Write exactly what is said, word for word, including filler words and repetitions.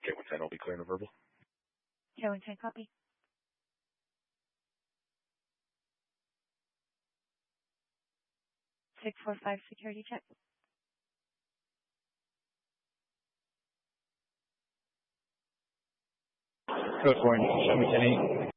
K one ten will be clear and verbal. K one ten, copy. six four five security check. Code four, show me ten eight.